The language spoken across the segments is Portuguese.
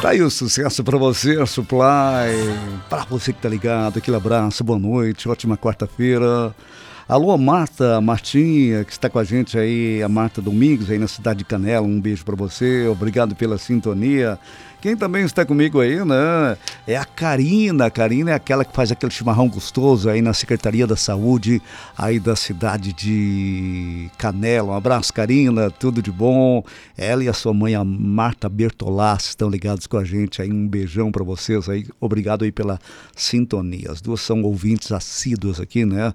Tá aí o sucesso pra você, Supply. Pra você que tá ligado, aquele abraço, boa noite, ótima quarta-feira. Alô, Marta Martinha, que está com a gente aí, a Marta Domingos, aí na cidade de Canela, um beijo pra você, obrigado pela sintonia. Quem também está comigo aí, né, é a Karina. A Karina é aquela que faz aquele chimarrão gostoso aí na Secretaria da Saúde, aí da cidade de Canela. Um abraço, Karina, tudo de bom. Ela e a sua mãe, a Marta Bertolassi, estão ligados com a gente aí. Um beijão para vocês aí, obrigado aí pela sintonia. As duas são ouvintes assíduos aqui, né,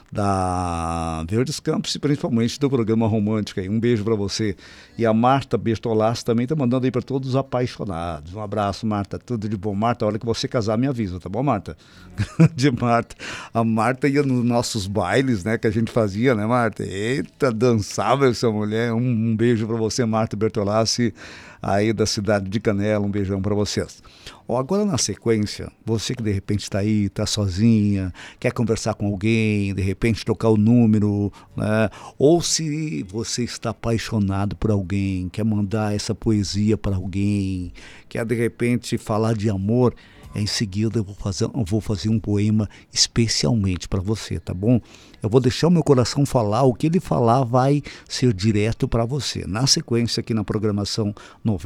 da Verdes Campos e principalmente do programa Romântica aí. Um beijo para você. E a Marta Bertolassi também está mandando aí para todos os apaixonados. Um abraço, Marta, tudo de bom. Marta, a hora que você casar me avisa, tá bom, Marta? De Marta. A Marta ia nos nossos bailes, né, que a gente fazia, né, Marta? Eita, dançava essa mulher. Um beijo pra você, Marta Bertolassi, aí da cidade de Canela. Um beijão pra vocês. Ó, agora na sequência, você que de repente está aí, está sozinha, quer conversar com alguém, de repente trocar o número, né? Ou se você está apaixonado por alguém, quer mandar essa poesia para alguém, quer de repente falar de amor, em seguida eu vou fazer um poema especialmente para você, tá bom? Eu vou deixar o meu coração falar, o que ele falar vai ser direto para você, na sequência aqui na programação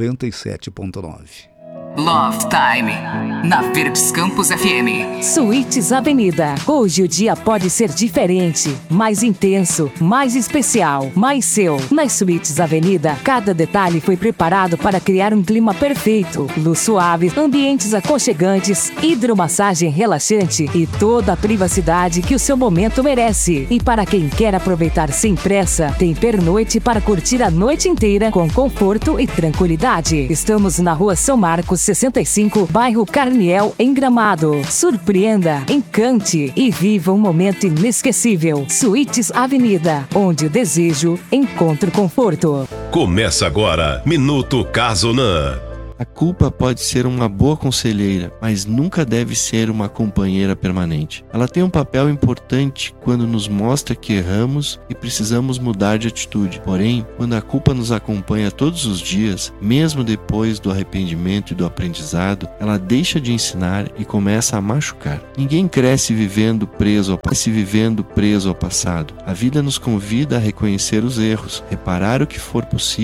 97.9. Love Time, na Verdes Campos FM. Suítes Avenida. Hoje o dia pode ser diferente, mais intenso, mais especial, mais seu. Nas Suítes Avenida, cada detalhe foi preparado para criar um clima perfeito. Luz suave, ambientes aconchegantes, hidromassagem relaxante e toda a privacidade que o seu momento merece. E para quem quer aproveitar sem pressa, tem pernoite para curtir a noite inteira com conforto e tranquilidade. Estamos na Rua São Marcos 65, bairro Carniel, em Gramado. Surpreenda, encante e viva um momento inesquecível. Suítes Avenida, onde o desejo encontra conforto. Começa agora, Minuto Casonan. A culpa pode ser uma boa conselheira, mas nunca deve ser uma companheira permanente. Ela tem um papel importante quando nos mostra que erramos e precisamos mudar de atitude. Porém, quando a culpa nos acompanha todos os dias, mesmo depois do arrependimento e do aprendizado, ela deixa de ensinar e começa a machucar. Ninguém cresce vivendo preso ao passado. A vida nos convida a reconhecer os erros, reparar o que for possível